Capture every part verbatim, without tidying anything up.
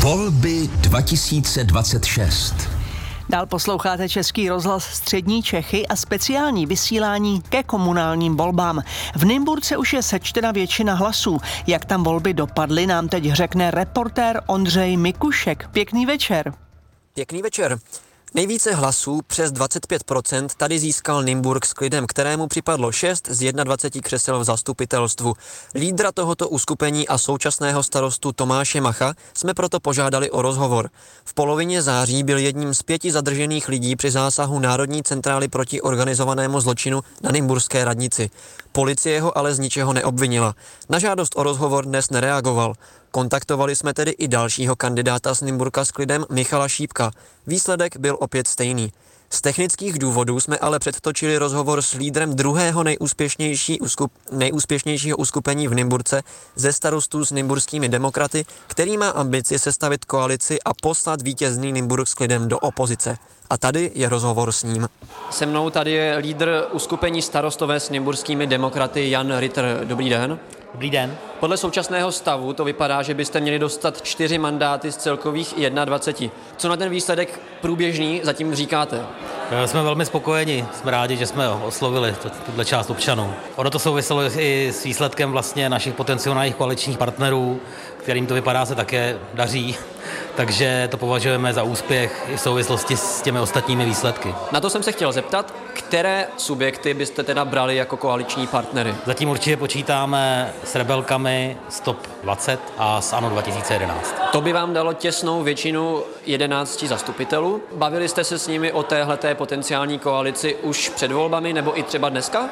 Volby dva tisíce dvacet šest. Dál posloucháte Český rozhlas Střední Čechy a speciální vysílání ke komunálním volbám. V Nymburce už je sečtena většina hlasů. Jak tam volby dopadly, nám teď řekne reportér Ondřej Mikušek. Pěkný večer. Pěkný večer. Nejvíce hlasů, přes dvacet pět procent, tady získal Nymburk s klidem, kterému připadlo šest z dvaceti jedna křesel v zastupitelstvu. Lídra tohoto uskupení a současného starostu Tomáše Macha jsme proto požádali o rozhovor. V polovině září byl jedním z pěti zadržených lidí při zásahu Národní centrály proti organizovanému zločinu na nymburské radnici. Policie ho ale z ničeho neobvinila. Na žádost o rozhovor dnes nereagoval. Kontaktovali jsme tedy i dalšího kandidáta z Nymburka s klidem, Michala Šípka. Výsledek byl opět stejný. Z technických důvodů jsme ale předtočili rozhovor s lídrem druhého nejúspěšnější uskup, nejúspěšnějšího uskupení v Nymburce ze starostů s nymburskými demokraty, který má ambici sestavit koalici a poslat vítězný Nymburk s klidem do opozice. A tady je rozhovor s ním. Se mnou tady je lídr uskupení starostové s nymburskými demokraty Jan Ritter. Dobrý den. Dobrý den. Podle současného stavu to vypadá, že byste měli dostat čtyři mandáty z celkových dvaceti jedna. Co na ten výsledek průběžný zatím říkáte? Jsme velmi spokojeni, jsme rádi, že jsme oslovili tuhle část občanů. Ono to souviselo i s výsledkem vlastně našich potenciálních koaličních partnerů, kterým to vypadá se také daří, takže to považujeme za úspěch i v souvislosti s těmi ostatními výsledky. Na to jsem se chtěl zeptat, které subjekty byste teda brali jako koaliční partnery? Zatím určitě počítáme s Rebelkami, s TOP dvacet a s ANO dva tisíce jedenáct. To by vám dalo těsnou většinu jedenácti zastupitelů. Bavili jste se s nimi o téhleté potenciální koalici už před volbami nebo i třeba dneska?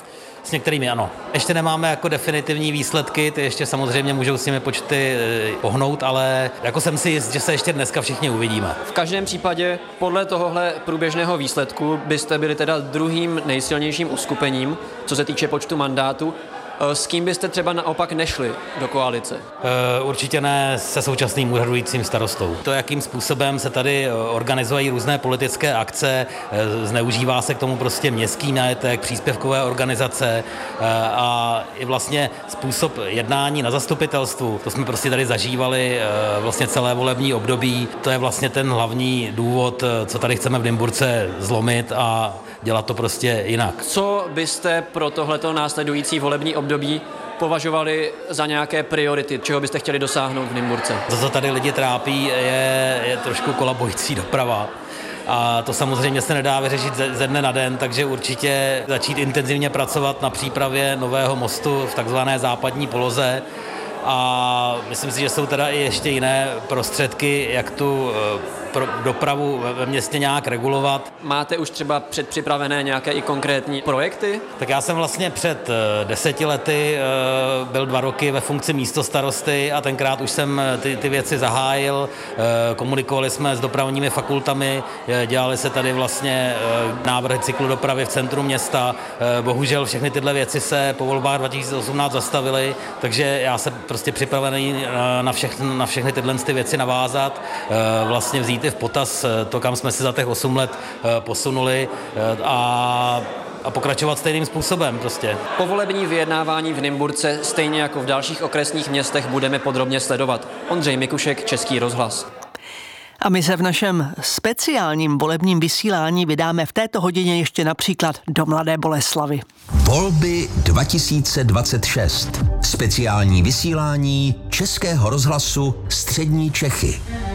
S některými ano. Ještě nemáme jako definitivní výsledky, ty ještě samozřejmě můžou s těmi počty e, pohnout, ale jako jsem si jist, že se ještě dneska všichni uvidíme. V každém případě podle tohohle průběžného výsledku byste byli teda druhým nejsilnějším uskupením, co se týče počtu mandátů. S kým byste třeba naopak nešli do koalice? E, určitě ne se současným úřadujícím starostou. To, jakým způsobem se tady organizují různé politické akce, e, zneužívá se k tomu prostě městský majetek, příspěvkové organizace e, a i vlastně způsob jednání na zastupitelstvu. To jsme prostě tady zažívali e, vlastně celé volební období. To je vlastně ten hlavní důvod, co tady chceme v Nymburce zlomit a dělat to prostě jinak. Co byste pro tohleto následující volební období považovali za nějaké priority, čeho byste chtěli dosáhnout v Nymburce? To, co tady lidi trápí, je, je trošku kolabující doprava. A to samozřejmě se nedá vyřešit ze, ze dne na den, takže určitě začít intenzivně pracovat na přípravě nového mostu v takzvané západní poloze. A myslím si, že jsou teda i ještě jiné prostředky, jak tu pro dopravu ve městě nějak regulovat. Máte už třeba předpřipravené nějaké i konkrétní projekty? Tak já jsem vlastně před deseti lety byl dva roky ve funkci místostarosty a tenkrát už jsem ty, ty věci zahájil. Komunikovali jsme s dopravními fakultami, dělali se tady vlastně návrhy cyklodopravy v centru města. Bohužel všechny tyhle věci se po volbách dva tisíce osmnáct zastavily, takže já jsem prostě připravený na, všechny, na všechny tyhle ty věci navázat, vlastně vzít i v potaz to, kam jsme si za těch osm let posunuli a, a pokračovat stejným způsobem prostě. Povolební vyjednávání v Nymburce, stejně jako v dalších okresních městech, budeme podrobně sledovat. Ondřej Mikušek, Český rozhlas. A my se v našem speciálním volebním vysílání vydáme v této hodině ještě například do Mladé Boleslavi. Volby dva tisíce dvacet šest. Speciální vysílání Českého rozhlasu Střední Čechy.